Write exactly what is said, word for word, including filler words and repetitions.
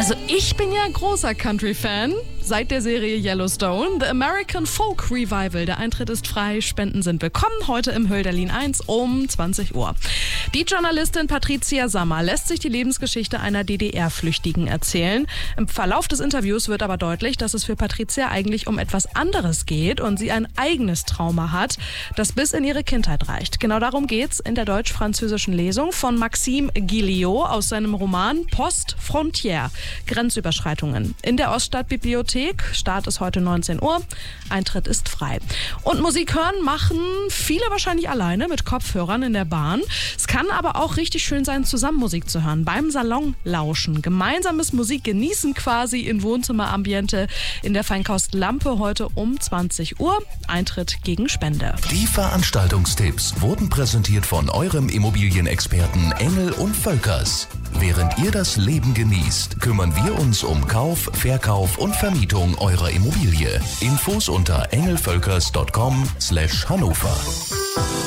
Also ich bin ja großer Country-Fan. Seit der Serie Yellowstone, The American Folk Revival. Der Eintritt ist frei, Spenden sind willkommen. Heute im Hölderlin eins um zwanzig Uhr. Die Journalistin Patricia Sammer lässt sich die Lebensgeschichte einer D D R-Flüchtigen erzählen. Im Verlauf des Interviews wird aber deutlich, dass es für Patricia eigentlich um etwas anderes geht und sie ein eigenes Trauma hat, das bis in ihre Kindheit reicht. Genau darum geht's in der deutsch-französischen Lesung von Maxime Guilliot aus seinem Roman Post Frontière. Grenzüberschreitungen in der Oststadtbibliothek. Start ist heute neunzehn Uhr. Eintritt ist frei. Und Musik hören machen viele wahrscheinlich alleine mit Kopfhörern in der Bahn. Es kann aber auch richtig schön sein, zusammen Musik zu hören. Beim Salonlauschen. Gemeinsames Musik genießen quasi in Wohnzimmerambiente in der Feinkost Lampe heute um zwanzig Uhr. Eintritt gegen Spende. Die Veranstaltungstipps wurden präsentiert von eurem Immobilienexperten Engel und Völkers. Während ihr das Leben genießt, kümmern wir uns um Kauf, Verkauf und Vermietung eurer Immobilie. Infos unter engelvölkers punkt com slash Hannover.